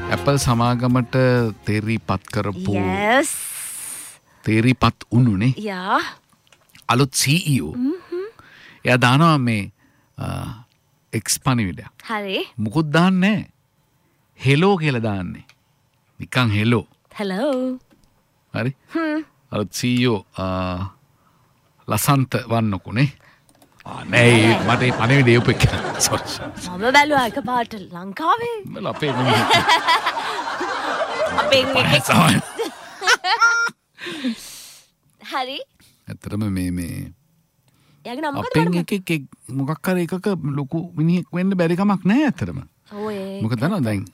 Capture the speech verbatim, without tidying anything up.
Apple සමාගමට තේරීපත් කරපු Yes. තේරීපත් උනුනේ. Yeah. අලුත් C E O. එයා දානවා මේ X පණිවිඩයක්. හරි. මුකුත් දාන්නේ නැහැ. හෙලෝ කියලා දාන්නේ. නිකන් හෙලෝ. Hello. හරි. අලුත් C E O ලසන්ත වන්නකුනේ. ආ නෑ මට මේ පණිවිඩය උපෙක්. sorry. මම බැලුවා එකපාරට ලංකාවේ. මල අපේ නෙමෙයි. අපෙන් එක හරි. ඇත්තටම මේ මේ එයාගේ නම මොකද? අපෙන් එකෙක් මොකක් හරි එකක ලොකු මිනිහෙක් වෙන්න බැරි කමක් නැහැ ඇත්තටම. ඔය මොකද දන්නවද දැන්